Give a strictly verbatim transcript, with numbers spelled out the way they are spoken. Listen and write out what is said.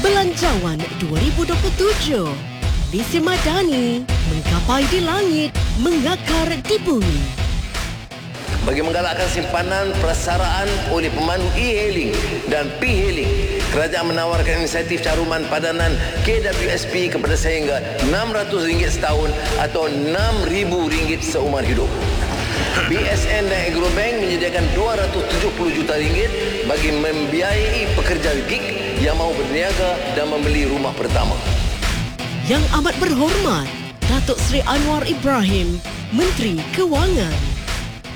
Belanjawan dua ribu dua puluh tujuh. Visi Madani, menggapai di langit, mengakar di bumi. Bagi menggalakkan simpanan prasaraan oleh pemandu e-hailing dan P-hailing, kerajaan menawarkan insentif caruman padanan K W S P kepada sehingga enam ratus ringgit setahun atau enam ribu ringgit seumur hidup. B S N dan Agrobank menyediakan dua ratus tujuh puluh juta ringgit bagi membiayai pekerja gig yang mahu berniaga dan membeli rumah pertama. Yang amat berhormat, Datuk Seri Anwar Ibrahim, Menteri Kewangan.